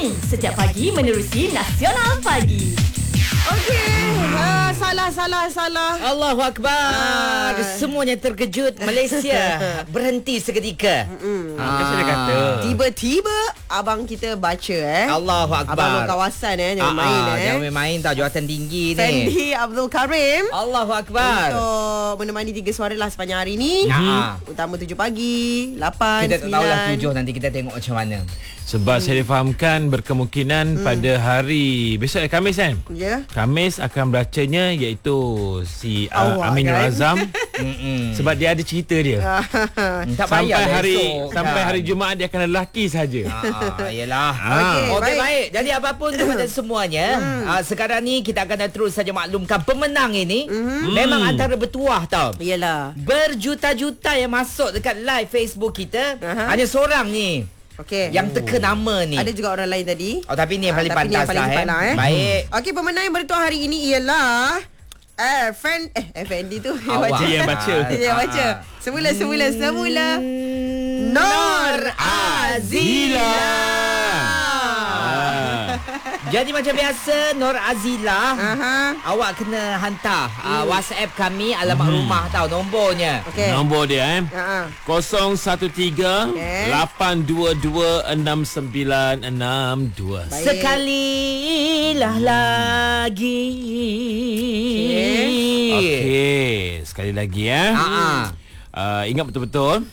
Kami setiap pagi menerusi Nasional Pagi. Okey, salah. Allahu Akbar. Semuanya terkejut. Malaysia berhenti seketika. Macam dia kata. Tiba-tiba abang kita baca Allahu Akbar. Abang luar kawasan jangan main Jangan main tau, jawatan tinggi ni. Fendi Abdul Karim Allahu Akbar. untuk menemani 3 suara lah sepanjang hari ni. Utama 7 pagi, 8, Kita 9. tak tahulah 7, nanti kita tengok macam mana. Sebab saya difahamkan berkemungkinan pada hari besok Khamis kan? Ya. Khamis akan beracanya iaitu si Awak Aminul kan? Azam. Sebab dia ada cerita dia. Tak Sampai payah sampai hari Jumaat dia akan lelaki saja. Yelah. Okey, Baik. Jadi apapun kepada semuanya, sekarang ni kita akan terus saja maklumkan pemenang ini. Memang antara bertuah tau. Yelah. Berjuta-juta yang masuk dekat live Facebook kita. Hanya seorang ni Okey. yang teka nama ni. Ada juga orang lain tadi. Oh, tapi ni yang paling tapi ni yang pantas paling cepat lah. lah, Baik. Okey, pemenang yang bertuah hari ini ialah Fendi tu yang Awak. baca. Dia yang baca. Dia yang baca. Semula. Nur Azila. Jadi macam biasa, Nur Azila, awak kena hantar WhatsApp kami alamat rumah tau, nombornya. Okey. Nombor dia 013 Okey. 822 6962. Baik. Sekalilah lagi. Okey, sekali lagi ingat betul-betul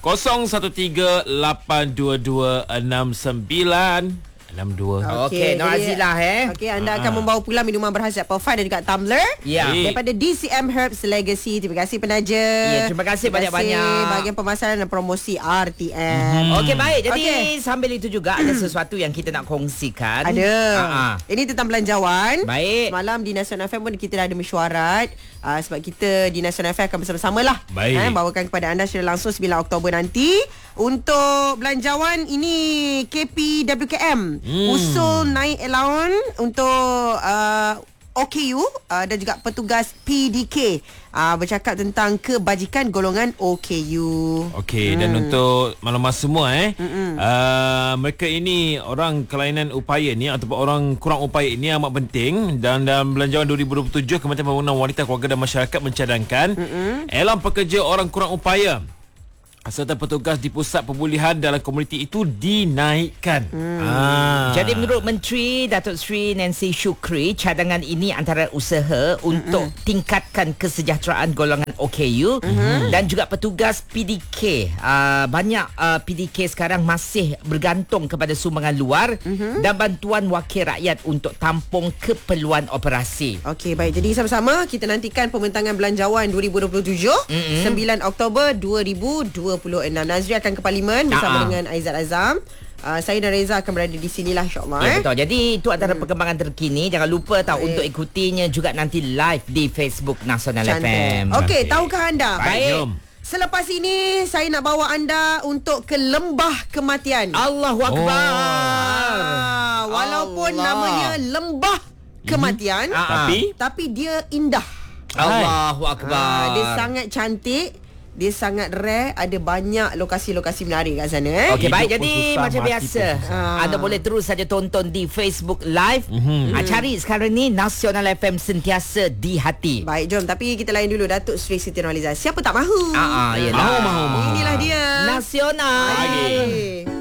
013 822 6962. Okey, Nur jadi, Azila Okey, anda akan membawa pulang minuman berhasiat Apple Fine dan juga tumbler. Ya. Daripada DCM Herbs Legacy. Terima kasih penaja. Ya, terima kasih banyak-banyak. Bahagian pemasaran dan promosi RTM. Okey, baik. Jadi sambil itu juga ada sesuatu yang kita nak kongsikan. Ada. Ini tentang belanjawan. Baik. Semalam di Nasional FM pun kita dah ada mesyuarat. Sebab kita di Nasional FM akan bersama-sama lah. Baik. Bawakan kepada anda secara langsung 9 Oktober nanti. Untuk belanjawan ini KPWKM. Usul naik allowance untuk OKU dan juga petugas PDK. Bercakap tentang kebajikan golongan OKU. Okey, dan untuk maklumat semua mereka ini orang kelainan upaya ni ataupun orang kurang upaya ini amat penting. Dan dalam belanjawan 2027 Kementerian Pembangunan Wanita, Keluarga dan Masyarakat mencadangkan elang pekerja orang kurang upaya serta petugas di pusat pemulihan dalam komuniti itu dinaikkan. Jadi menurut Menteri Datuk Seri Nancy Shukri, cadangan ini antara usaha untuk tingkatkan kesejahteraan golongan OKU dan juga petugas PDK. Banyak PDK sekarang masih bergantung kepada sumbangan luar dan bantuan wakil rakyat untuk tampung keperluan operasi. Okey, baik. Jadi sama-sama kita nantikan pembentangan belanjawan 2027 9 Oktober 2026. Nazri akan ke Parlimen bersama dengan Aizat Azam. Saya dan Reza akan berada di sinilah, insyaAllah. Ya, betul. Jadi itu antara perkembangan terkini. Jangan lupa untuk ikutinya juga nanti live di Facebook Nasional FM. Okey, tahukah anda? Baik. Jom. Selepas ini saya nak bawa anda untuk ke lembah kematian. Allahu Akbar. Walaupun namanya lembah kematian, tapi dia indah. Allahu Akbar. Dia sangat cantik. Dia sangat rare. Ada banyak lokasi-lokasi menarik kat sana. Okey, baik. Hidup pun Jadi susah, macam mati biasa, pun susah. anda boleh terus saja tonton di Facebook Live. Cari sekarang ni Nasional FM, sentiasa di hati. Baik, jom. Tapi kita lain dulu Datuk Seri Siti Nurhaliza. Siapa tak mahu? Yelah. Mahu. Inilah dia Nasional. Pagi.